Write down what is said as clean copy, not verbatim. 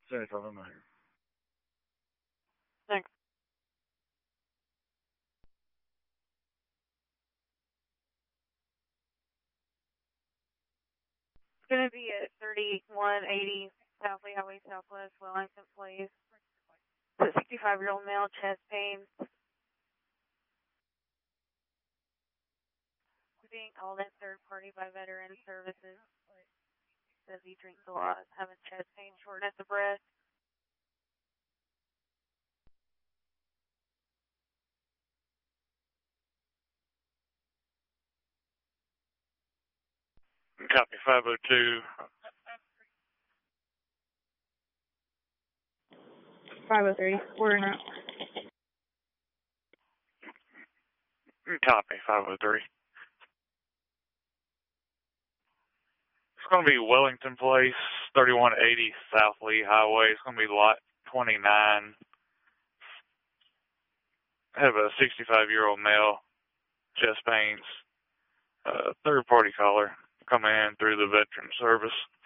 Central, I'm here. Thanks. It's going to be at 3180 South Lee Highway Southwest, Wellington Place. It's a 65-year-old male, chest pain. Being called in third party by Veteran Services. Says he drinks a lot, having chest pain, shortness of breath. Copy 502. 503. Ordering out. Copy 503. It's going to be Wellington Place, 3180 South Lee Highway. It's going to be lot 29. Have a 65-year-old male, chest pains, third party caller coming in through the veteran service.